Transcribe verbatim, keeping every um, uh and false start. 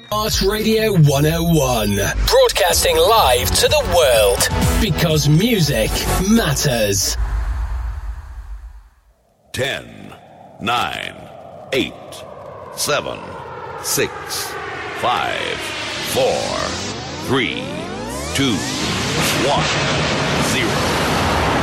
Art Radio one oh one. Broadcasting live to the world. Because music matters. Ten, nine, eight, seven, six, five, four, three, two, one, zero.